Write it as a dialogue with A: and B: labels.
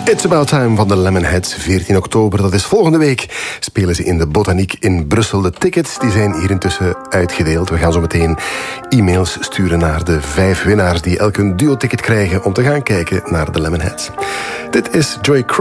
A: It's About Time van de Lemonheads, 14 oktober. Dat is volgende week. Spelen ze in de Botaniek in Brussel. De tickets die zijn hier intussen uitgedeeld. We gaan zo meteen e-mails sturen naar de 5 winnaars... die elk een duo-ticket krijgen om te gaan kijken naar de Lemonheads. Dit is Joy Crow.